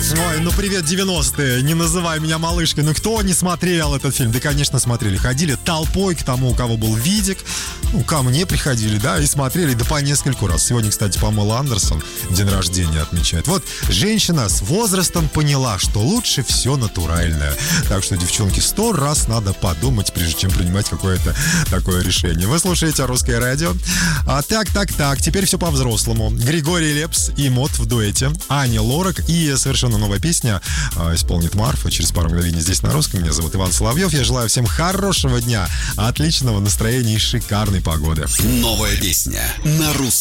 Ой, ну привет, 90-е, не называй меня малышкой. Ну кто не смотрел этот фильм? Да, конечно, смотрели. Ходили толпой к тому, у кого был видик. Ну, ко мне приходили, да, и смотрели, да по нескольку раз. Сегодня, кстати, Памела Андерсон день рождения отмечает. Вот, женщина с возрастом поняла, что лучше все натуральное. Так что, девчонки, 100 раз надо подумать, прежде чем принимать какое-то такое решение. Вы слушаете «Русское радио». Так, теперь все по-взрослому. Григорий Лепс и Мот в дуэте. Аня Лорак и совершенно новая песня исполнит Марфа через пару мгновений здесь на русском. Меня зовут Иван Соловьев. Я желаю всем хорошего дня, отличного настроения и шикарной погоды. Новая песня на русском.